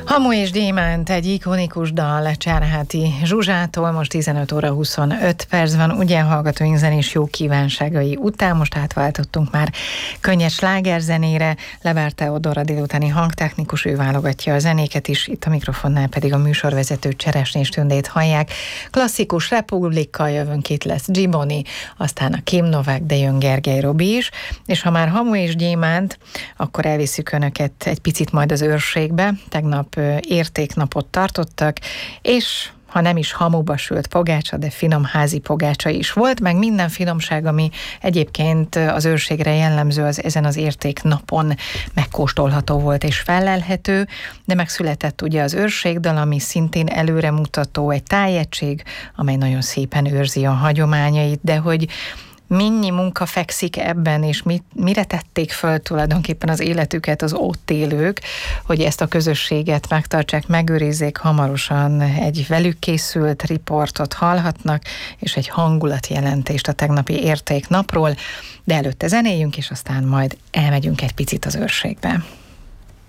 Hamu és gyémánt, egy ikonikus dal Cserháti Zsuzsától, most 15 óra 25 perc van, ugye hallgatóink zenés jó kívánságai után, most átváltottunk már könnyed slágerzenére, Leber Teodor a délutáni hangtechnikus, ő válogatja a zenéket is, itt a mikrofonnál pedig a műsorvezető Cseresnés Tündét hallják. Klasszikus Republika, jövőnk itt lesz Giboni, aztán a Kim Novák, de jön Gergely Robi is, és ha már Hamu és gyémánt, akkor elviszük önöket egy picit majd az őrségbe. Tegnap értéknapot tartottak, és ha nem is hamuba sült pogácsa, de finom házi pogácsa is volt, meg minden finomság, ami egyébként az őrségre jellemző, az ezen az értéknapon megkóstolható volt és fellelhető, de megszületett ugye az őrségdal, ami szintén előremutató, egy tájegység, amely nagyon szépen őrzi a hagyományait, de hogy mennyi munka fekszik ebben, és mire tették föl tulajdonképpen az életüket az ott élők, hogy ezt a közösséget megtartsák, megőrizzék, hamarosan egy velük készült riportot hallhatnak, és egy hangulatjelentést a tegnapi értéknapról, de előtte zenéljünk, és aztán majd elmegyünk egy picit az őrségbe.